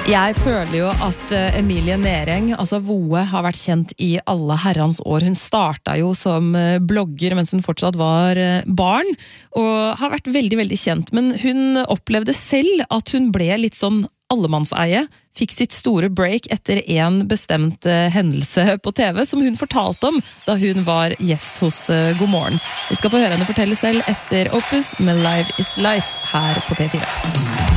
Jeg føler jo at Emilie Nering, altså Voe, har vært kjent i alle herrens år. Hun startet jo som blogger mens hun fortsatt var barn, og har vært veldig, veldig kjent. Men hun opplevde selv at hun ble litt sånn allemannseie, fikk sitt store break etter en bestemt hendelse på TV, som hun fortalte om da hun var gjest hos God Morgen. Vi skal få høre henne fortelle selv etter Opus med Live is Life her på P4.